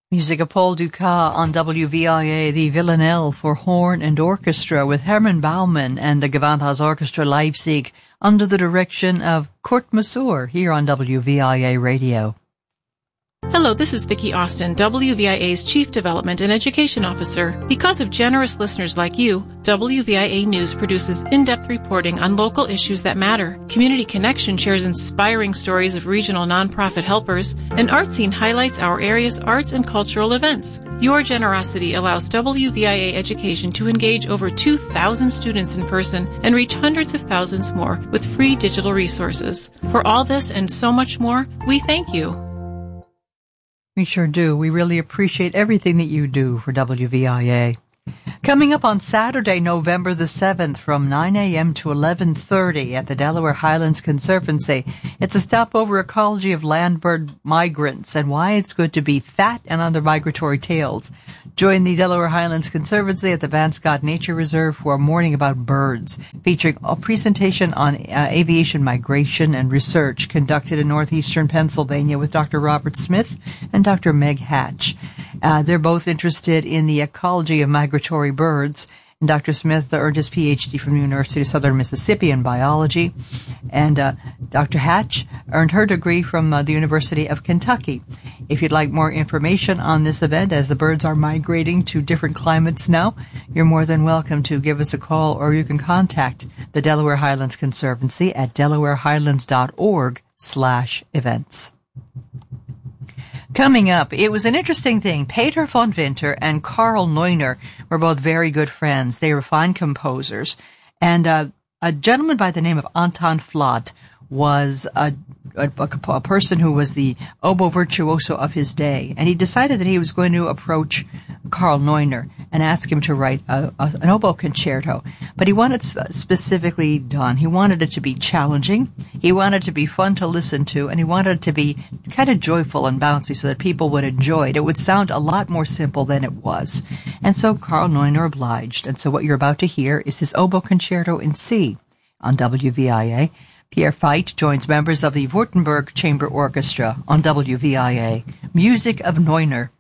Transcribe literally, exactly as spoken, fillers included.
Music of Paul Dukas on W V I A, the Villanelle for Horn and Orchestra with Herman Baumann and the Gewandhaus Orchestra Leipzig under the direction of Kurt Masur here on W V I A Radio. Hello, this is Vicki Austin, W V I A's Chief Development and Education Officer. Because of generous listeners like you, W V I A News produces in-depth reporting on local issues that matter. Community Connection shares inspiring stories of regional nonprofit helpers, and Art Scene highlights our area's arts and cultural events. Your generosity allows W V I A Education to engage over two thousand students in person and reach hundreds of thousands more with free digital resources. For all this and so much more, we thank you. We sure do. We really appreciate everything that you do for W V I A. Coming up on Saturday, November the seventh from nine a.m. to eleven thirty at the Delaware Highlands Conservancy. It's a stopover ecology of landbird migrants and why it's good to be fat and on their migratory tails. Join the Delaware Highlands Conservancy at the Vanscott Nature Reserve for a morning about birds, featuring a presentation on uh, aviation migration and research conducted in northeastern Pennsylvania with Doctor Robert Smith and Doctor Meg Hatch. Uh, they're both interested in the ecology of migratory birds. And Doctor Smith earned his P H D from the University of Southern Mississippi in biology. And uh, Doctor Hatch earned her degree from uh, the University of Kentucky. If you'd like more information on this event, as the birds are migrating to different climates now, you're more than welcome to give us a call, or you can contact the Delaware Highlands Conservancy at delawarehighlands.org slash events. Coming up, it was an interesting thing. Peter von Winter and Karl Neuner were both very good friends. They were fine composers. And uh, a gentleman by the name of Anton Flott was a, a, a person who was the oboe virtuoso of his day. And he decided that he was going to approach Karl Neuner and ask him to write a, a, an oboe concerto. But he wanted it specifically done. He wanted it to be challenging. He wanted it to be fun to listen to. And he wanted it to be kind of joyful and bouncy so that people would enjoy it. It would sound a lot more simple than it was. And so Karl Neuner obliged. And so what you're about to hear is his oboe concerto in C on W V I A. Pierre Feit joins members of the Württemberg Chamber Orchestra on W V I A. Music of Neuner.